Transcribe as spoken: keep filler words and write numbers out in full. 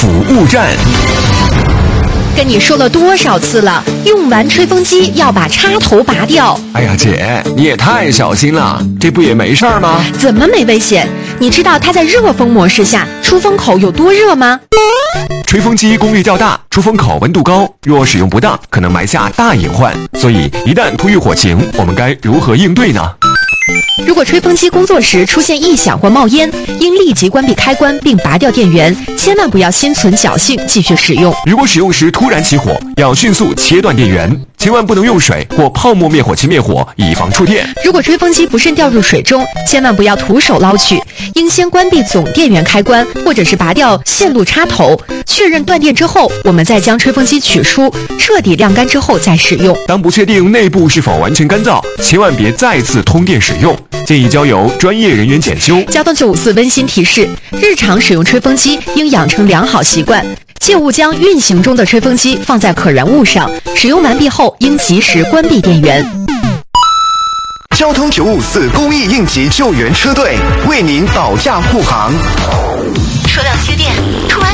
服务站。 跟你说了多少次了，用完吹风机要把插头拔掉。 哎呀，姐，你也太小心了，这不也没事儿吗？ 怎么没危险？你知道它在热风模式下出风口有多热吗？ 吹风机功率较大，出风口温度高，若使用不当，可能埋下大隐患。所以，一旦突遇火情，我们该如何应对呢？ 如果吹风机工作时出现异响或冒烟，应立即关闭开关并拔掉电源，千万不要心存侥幸继续使用。 如果使用时突然起火，要迅速切断电源，千万不能用水或泡沫灭火器灭火，以防触电。 如果吹风机不慎掉入水中，千万不要徒手捞取，应先关闭总电源开关，或者是拔掉线路插头，确认断电之后，我们再将吹风机取出，彻底晾干之后再使用。 当不确定内部是否完全干燥，千万别再次通电使用，建议交由专业人员检修。 交通九五四温馨提示：日常使用吹风机应养成良好习惯，切勿将运行中的吹风机放在可燃物上，使用完毕后应及时关闭电源。 交通九五四公益应急救援车队为您保驾护航。 车辆缺电，突然